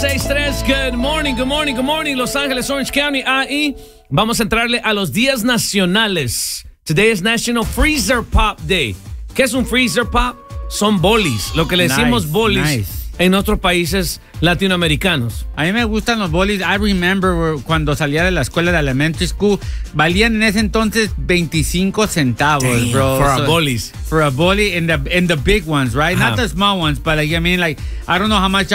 6-3, good morning, good morning, good morning, Los Ángeles, Orange County, ahí vamos a entrarle a los días nacionales. Today is National Freezer Pop Day. ¿Qué es un freezer pop? Son bolis, lo que le decimos bolis en otros países latinoamericanos. A mí me gustan los bolis. I remember cuando salía de la escuela de elementary school, valían en ese entonces 25 centavos, damn, bro. For a bolis. For a boli in the big ones, right? Not the small ones, but like, I mean, like, I don't know how much